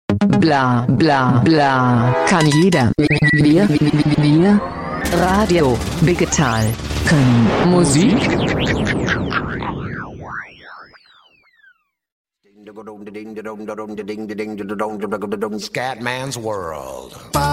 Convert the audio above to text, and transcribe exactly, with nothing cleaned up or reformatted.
Bla bla bla. Kann jeder. Wir, wir, Radio Digital können Musik. Scatman's World.